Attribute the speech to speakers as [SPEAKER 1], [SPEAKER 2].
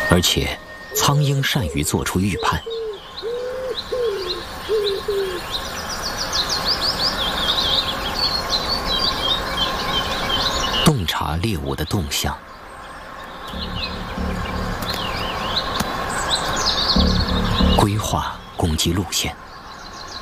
[SPEAKER 1] 而且苍鹰善于做出预判。洞察猎物的动向，规划攻击路线。